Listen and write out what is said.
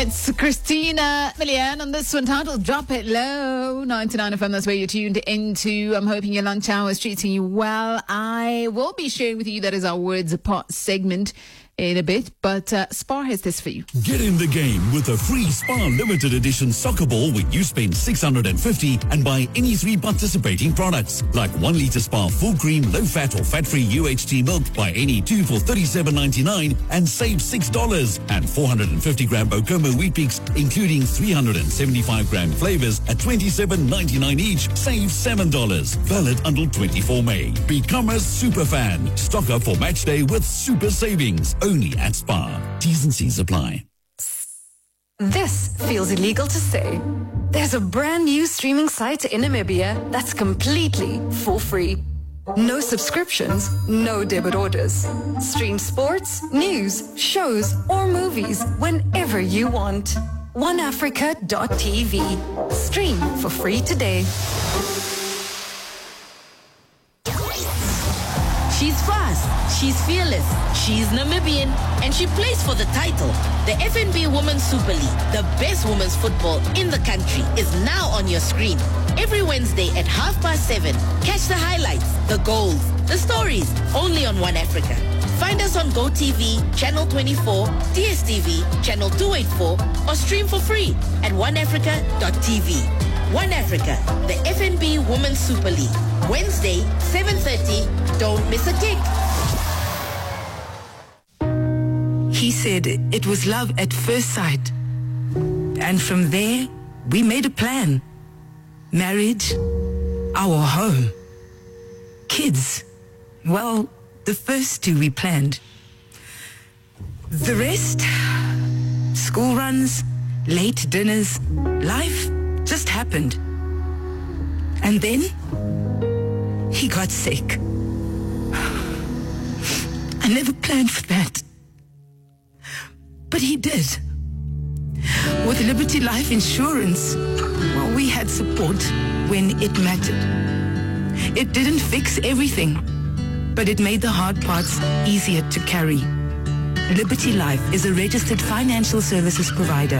It's Christina Milian on this one titled Drop It Low. 99 FM, that's where you're tuned into. I'm hoping your lunch hour is treating you well. I will be sharing with you, that is our Words Apart segment in a bit, but Spar has this for you. Get in the game with a free Spar limited edition soccer ball when you spend $650 and buy any 3 participating products, like 1 litre Spar full cream, low fat or fat free UHT milk. Buy any 2 for $37.99 and save $6. And 450 gram Bokomo Wheat Pix, including 375 gram flavors at $27.99 each, save $7. Valid until 24 May. Become a super fan. Stock up for match day with super savings. Only at Spar. T's and C's apply. This feels illegal to say. There's a brand new streaming site in Namibia that's completely for free. No subscriptions, no debit orders. Stream sports, news, shows, or movies whenever you want. OneAfrica.tv. Stream for free today. She's fast, she's fearless, she's Namibian, and she plays for the title. The FNB Women's Super League, the best women's football in the country, is now on your screen. Every Wednesday at 7:30. Catch the highlights, the goals, the stories, only on One Africa. Find us on GoTV, Channel 24, DSTV, Channel 284, or stream for free at oneafrica.tv. One Africa, the FNB Women's Super League. Wednesday, 7:30. Don't miss a kick. He said it was love at first sight. And from there, we made a plan. Marriage, our home. Kids, well, the first 2 we planned. The rest, school runs, late dinners, life just happened. And then he got sick. I never planned for that. But he did. With Liberty Life Insurance, well, we had support when it mattered. It didn't fix everything, but it made the hard parts easier to carry. Liberty Life is a registered financial services provider.